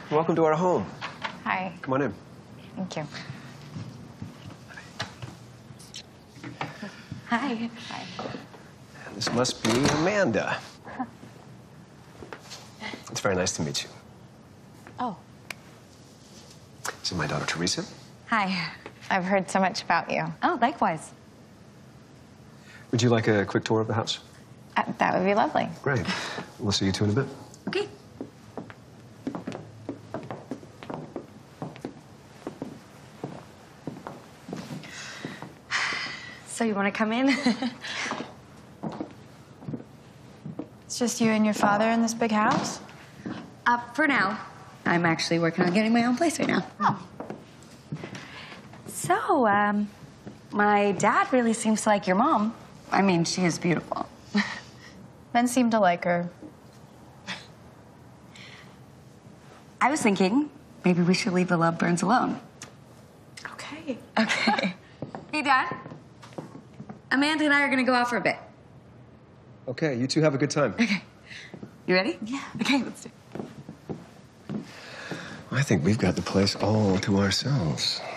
Welcome to our home. Hi. Come on in. Thank you. Hi. Hi. And this must be Amanda. It's very nice to meet you. Oh. This is my daughter, Teresa. Hi. I've heard so much about you. Oh, likewise. Would you like a quick tour of the house? That would be lovely. Great. We'll see you two in a bit. Okay. So you want to come in? It's just you and your father in this big house? For now. I'm actually working on getting my own place right now. Oh. So, my dad really seems to like your mom. I mean, she is beautiful. Men seem to like her. I was thinking maybe we should leave the love burns alone. Okay. Okay. Hey, Dad. Amanda and I are going to go out for a bit. Okay, you two have a good time. Okay. You ready? Yeah. Okay, let's do it. I think we've got the place all to ourselves.